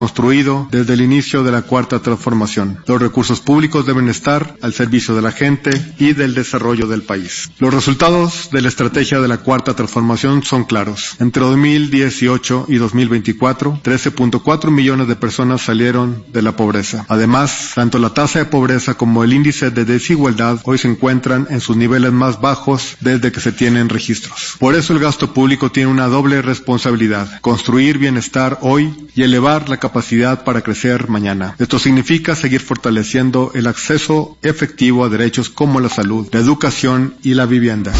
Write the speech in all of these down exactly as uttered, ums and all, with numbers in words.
construido desde el inicio de la Cuarta Transformación. Los recursos públicos deben estar al servicio de la gente y del desarrollo del país. Los resultados de la estrategia de la Cuarta Transformación son claros. Entre dos mil dieciocho y dos mil veinticuatro, trece punto cuatro millones de personas salieron de la pobreza. Además, tanto la tasa de pobreza como el índice de desigualdad hoy se encuentran en sus niveles más bajos desde que se tienen registros. Por eso el gasto público tiene una doble responsabilidad: construir bienestar hoy y elevar la capacidad capacidad para crecer mañana. Esto significa seguir fortaleciendo el acceso efectivo a derechos como la salud, la educación y la vivienda.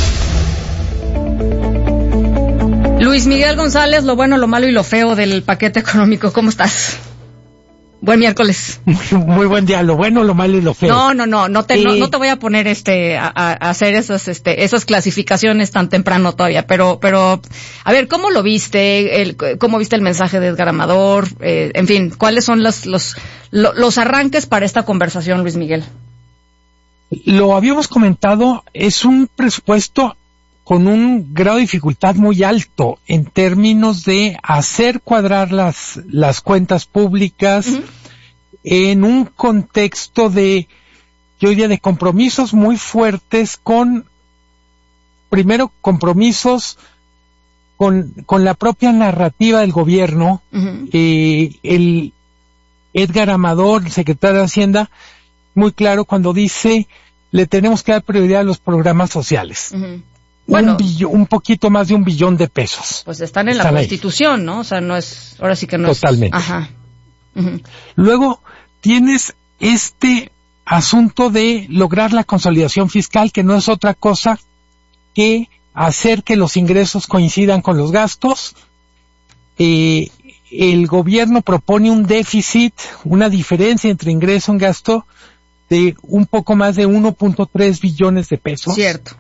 Luis Miguel González, lo bueno, lo malo y lo feo del paquete económico. ¿Cómo estás? Buen miércoles. Muy, muy buen día, lo bueno, lo malo y lo feo. No, no, no, no te, eh, no, no te voy a poner este a, a hacer esas este esas clasificaciones tan temprano todavía, pero pero a ver, ¿cómo lo viste? El, ¿Cómo viste el mensaje de Edgar Amador? Eh, en fin, ¿cuáles son los los los arranques para esta conversación, Luis Miguel? Lo habíamos comentado, es un presupuesto con un grado de dificultad muy alto en términos de hacer cuadrar las, las cuentas públicas uh-huh. en un contexto de, yo diría, de compromisos muy fuertes con, primero, compromisos con, con la propia narrativa del gobierno. Uh-huh. Eh, el Edgar Amador, el secretario de Hacienda, muy claro cuando dice, le tenemos que dar prioridad a los programas sociales. Uh-huh. Bueno, un, billón, un poquito más de un billón de pesos. Pues están en están la Constitución, ahí. ¿No? O sea, no es, ahora sí que no Totalmente. es. Totalmente. Ajá. Uh-huh. Luego tienes este asunto de lograr la consolidación fiscal, que no es otra cosa que hacer que los ingresos coincidan con los gastos. Eh, el gobierno propone un déficit, una diferencia entre ingreso y gasto de un poco más de uno punto tres billones de pesos. Cierto.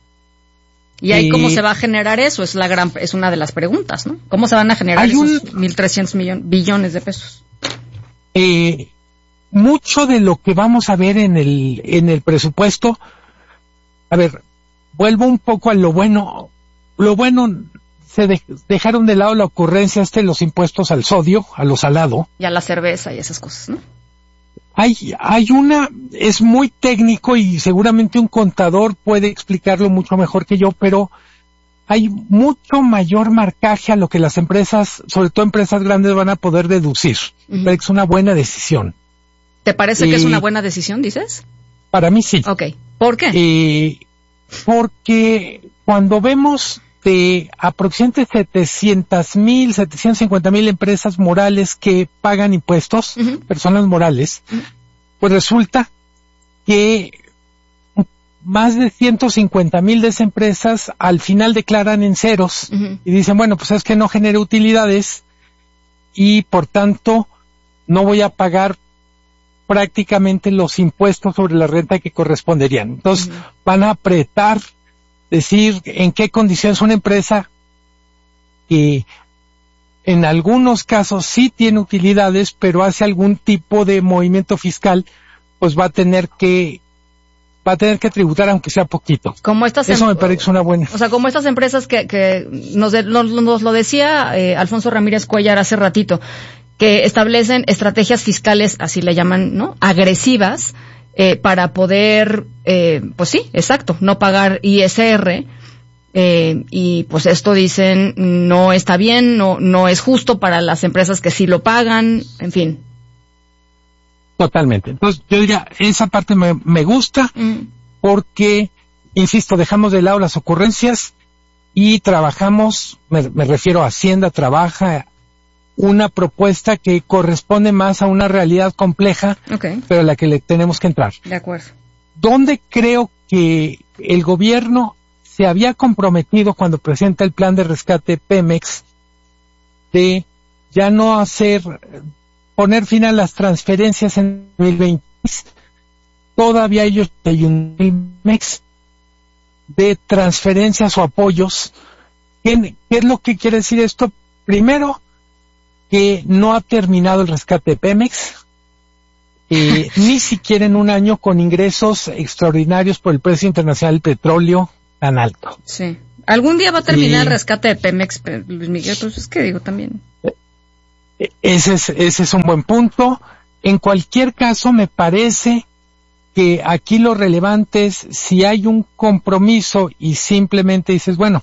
¿Y ahí eh, cómo se va a generar eso? Es la gran, es una de las preguntas, ¿no? ¿Cómo se van a generar esos mil trescientos millones, billones de pesos? Eh, mucho de lo que vamos a ver en el, en el presupuesto, a ver, vuelvo un poco a lo bueno. Lo bueno, se de, dejaron de lado la ocurrencia este de los impuestos al sodio, a lo salado. Y a la cerveza y esas cosas, ¿no? Hay, hay una, es muy técnico y seguramente un contador puede explicarlo mucho mejor que yo, pero hay mucho mayor marcaje a lo que las empresas, sobre todo empresas grandes, van a poder deducir. Uh-huh. Es una buena decisión. ¿Te parece eh, que es una buena decisión, dices? Para mí sí. Ok. ¿Por qué? Eh, porque cuando vemos de aproximadamente setecientas mil, setecientas cincuenta mil empresas morales que pagan impuestos, uh-huh. personas morales, uh-huh. pues resulta que más de ciento cincuenta mil de esas empresas al final declaran en ceros uh-huh. y dicen, bueno, pues es que no genera utilidades y por tanto no voy a pagar prácticamente los impuestos sobre la renta que corresponderían. Entonces uh-huh. van a apretar, decir en qué condiciones una empresa que en algunos casos sí tiene utilidades, pero hace algún tipo de movimiento fiscal, pues va a tener que va a tener que tributar aunque sea poquito. Como estas Eso em- me parece una buena. O sea, como estas empresas que, que nos, de, nos, nos lo decía eh, Alfonso Ramírez Cuellar hace ratito, que establecen estrategias fiscales, así le llaman, ¿no? Agresivas, eh, para poder, eh, pues sí, exacto, no pagar I S R, eh, y pues esto dicen no está bien, no, no es justo para las empresas que sí lo pagan, en fin. Totalmente. Entonces, yo diría, esa parte me, me gusta, mm. porque, insisto, dejamos de lado las ocurrencias y trabajamos, me, me refiero a Hacienda, trabaja una propuesta que corresponde más a una realidad compleja, okay. pero a la que le tenemos que entrar. De acuerdo. ¿Dónde creo que el gobierno se había comprometido cuando presenta el plan de rescate Pemex de ya no hacer, poner fin a las transferencias en dos mil veinte? Todavía ellos hay un Pemex de transferencias o apoyos. ¿Qué, qué es lo que quiere decir esto? Primero, que no ha terminado el rescate de Pemex, eh, ni siquiera en un año con ingresos extraordinarios por el precio internacional del petróleo tan alto. Sí. ¿Algún día va a terminar eh, el rescate de Pemex, Luis Miguel? Pues es que digo también. Ese es, ese es un buen punto. En cualquier caso, me parece que aquí lo relevante es si hay un compromiso y simplemente dices, bueno,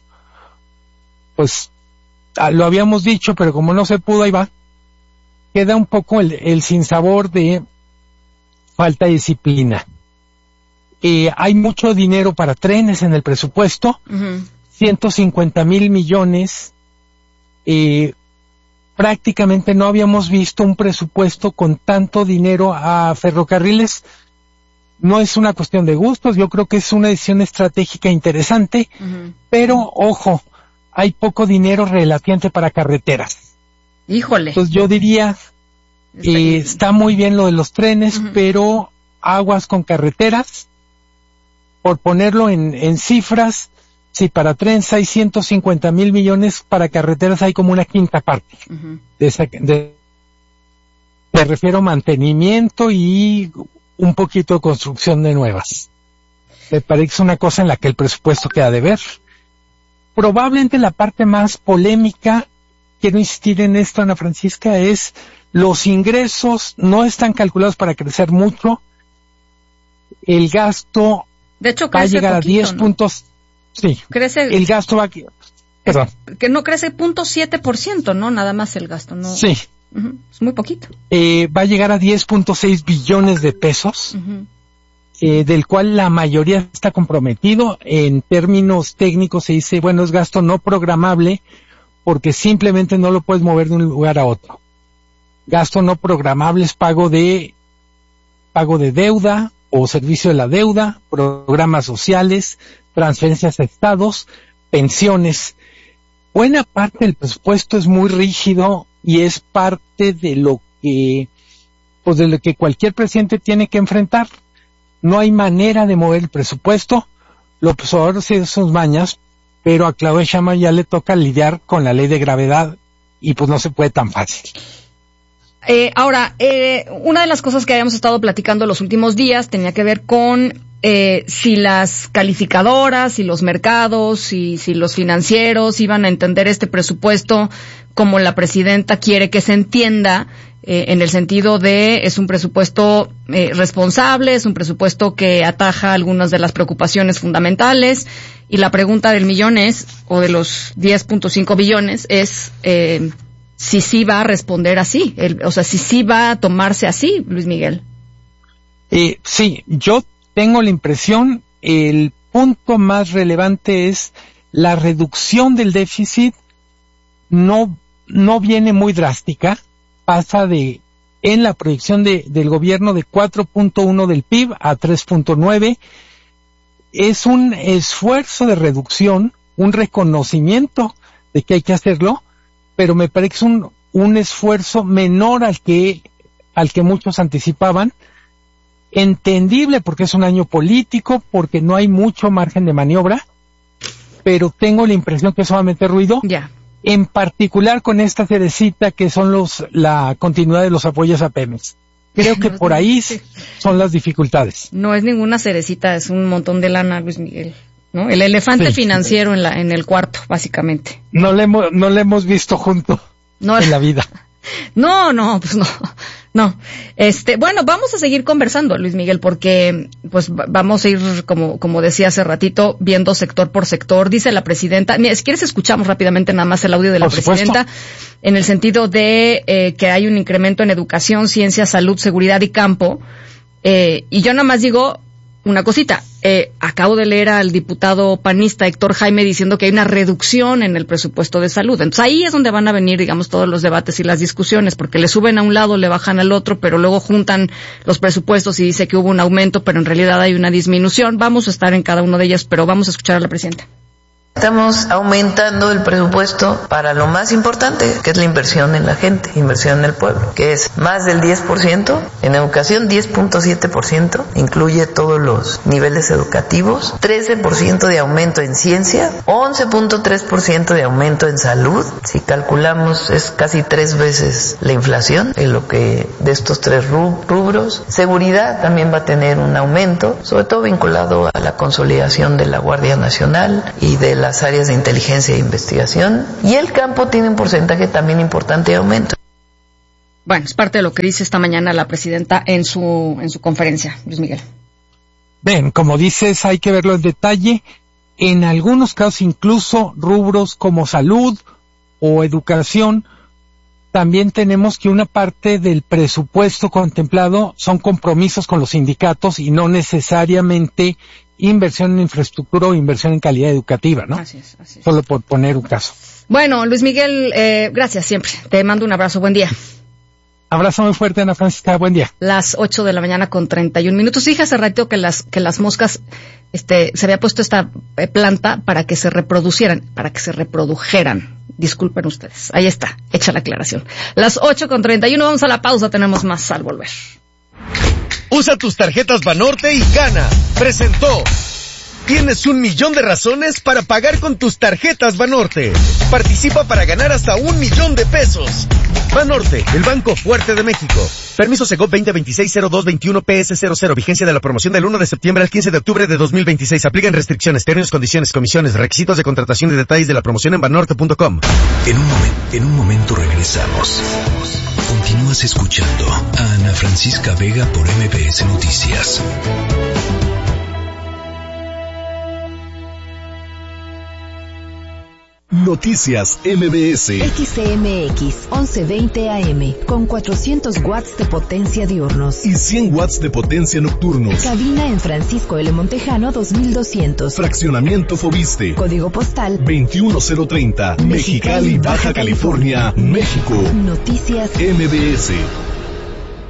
pues lo habíamos dicho, pero como no se pudo, ahí va. Queda un poco el, el sinsabor de falta de disciplina. Eh, hay mucho dinero para trenes en el presupuesto, uh-huh. ciento cincuenta mil millones. Eh, prácticamente no habíamos visto un presupuesto con tanto dinero a ferrocarriles. No es una cuestión de gustos, yo creo que es una decisión estratégica interesante, uh-huh. pero ojo, hay poco dinero relativamente para carreteras. Híjole. Entonces yo diría, eh, está muy bien lo de los trenes, uh-huh. pero aguas con carreteras. Por ponerlo en, en cifras, si para trenes hay ciento cincuenta mil millones, para carreteras hay como una quinta parte. Uh-huh. De esa, de, me refiero a mantenimiento y un poquito de construcción de nuevas. Me parece una cosa en la que el presupuesto queda de ver. Probablemente la parte más polémica, quiero insistir en esto, Ana Francisca, es los ingresos no están calculados para crecer mucho. El gasto de hecho, va a llegar poquito, a diez ¿no? puntos. Sí, crece, el gasto va a... Perdón. Que no crece cero punto siete por ciento, ¿no? Nada más el gasto, ¿no? Sí. Uh-huh. Es muy poquito. Eh, va a llegar a diez punto seis billones de pesos. Uh-huh. Eh, del cual la mayoría está comprometido. En términos técnicos se dice, bueno, es gasto no programable porque simplemente no lo puedes mover de un lugar a otro. Gasto no programable es pago de pago de deuda o servicio de la deuda, programas sociales, transferencias a estados, pensiones. Buena parte del presupuesto es muy rígido y es parte de lo que, pues de lo que cualquier presidente tiene que enfrentar. No hay manera de mover el presupuesto. López Obrador sigue sus mañas, pero a Claudia Sheinbaum ya le toca lidiar con la ley de gravedad y pues no se puede tan fácil. Eh, ahora, eh, una de las cosas que habíamos estado platicando los últimos días tenía que ver con eh, si las calificadoras, si los mercados, si, si los financieros iban a entender este presupuesto como la presidenta quiere que se entienda, eh, en el sentido de es un presupuesto eh, responsable, es un presupuesto que ataja algunas de las preocupaciones fundamentales, y la pregunta del millón es, o de los diez punto cinco billones, es eh, si sí va a responder así, el, o sea, si sí va a tomarse así, Luis Miguel. Eh, sí, yo tengo la impresión, el punto más relevante es la reducción del déficit. No, no viene muy drástica, pasa de, en la proyección de, del gobierno de cuatro punto uno del P I B a tres punto nueve. Es un esfuerzo de reducción, un reconocimiento de que hay que hacerlo, pero me parece que es un, un esfuerzo menor al que, al que muchos anticipaban. Entendible porque es un año político, porque no hay mucho margen de maniobra, pero tengo la impresión que eso va a meter ruido. Ya. Yeah. En particular con esta cerecita que son los, la continuidad de los apoyos a Pemex. Creo que por ahí son las dificultades. No es ninguna cerecita, es un montón de lana, Luis Miguel, ¿no? El elefante sí. financiero en la, en el cuarto, básicamente. No le hemos, no le hemos visto junto no, en la vida. No, no, pues no, no. Este, bueno, vamos a seguir conversando, Luis Miguel, porque, pues, vamos a ir, como, como decía hace ratito, viendo sector por sector. Dice la presidenta, mira, si quieres escuchamos rápidamente nada más el audio de la por presidenta, supuesto. En el sentido de eh, que hay un incremento en educación, ciencia, salud, seguridad y campo. Eh, y yo nada más digo una cosita, eh, acabo de leer al diputado panista Héctor Jaime diciendo que hay una reducción en el presupuesto de salud. Entonces ahí es donde van a venir, digamos, todos los debates y las discusiones, porque le suben a un lado, le bajan al otro, pero luego juntan los presupuestos y dice que hubo un aumento, pero en realidad hay una disminución. Vamos a estar en cada uno de ellas, pero vamos a escuchar a la presidenta. Estamos aumentando el presupuesto para lo más importante, que es la inversión en la gente, inversión en el pueblo, que es más del diez por ciento, en educación diez punto siete por ciento, incluye todos los niveles educativos, trece por ciento de aumento en ciencia, once punto tres por ciento de aumento en salud, si calculamos es casi tres veces la inflación en lo que de estos tres rubros. Seguridad también va a tener un aumento, sobre todo vinculado a la consolidación de la Guardia Nacional y de las áreas de inteligencia e investigación, y el campo tiene un porcentaje también importante de aumento. Bueno, es parte de lo que dice esta mañana la presidenta en su en su conferencia, Luis Miguel. Ven, como dices, hay que verlo en detalle. En algunos casos, incluso rubros como salud o educación, también tenemos que una parte del presupuesto contemplado son compromisos con los sindicatos y no necesariamente inversión en infraestructura o inversión en calidad educativa, ¿no? Así es, así es. Solo por poner un caso. Bueno, Luis Miguel, eh, gracias siempre. Te mando un abrazo. Buen día. Abrazo muy fuerte, Ana Francisca. Buen día. Las ocho de la mañana con treinta y un minutos. Dije hace rato que las, que las moscas, este, se había puesto esta planta para que se reproducieran, para que se reprodujeran. Disculpen ustedes. Ahí está, hecha la aclaración. Las ocho con treinta y uno, vamos a la pausa, tenemos más al volver. Usa tus tarjetas Banorte y gana. Presentó. Tienes un millón de razones para pagar con tus tarjetas Banorte. Participa para ganar hasta un millón de pesos. Banorte, el banco fuerte de México. Permiso Segov veinte veintiséis cero dos veintiuno P S cero cero. Vigencia de la promoción del uno de septiembre al quince de octubre de dos mil veintiséis. Aplican restricciones, términos, condiciones, comisiones, requisitos de contratación y detalles de la promoción en banorte punto com. En un momento, en un momento regresamos. Continúas escuchando a Ana Francisca Vega por M B S Noticias. Noticias M B S. X C M X once veinte A M con cuatrocientos watts de potencia diurnos y cien watts de potencia nocturnos. Cabina en Francisco L. Montejano dos mil doscientos. Fraccionamiento Fobiste. Código postal veintiuno cero treinta. Mexicali, Baja California, México. Noticias M B S.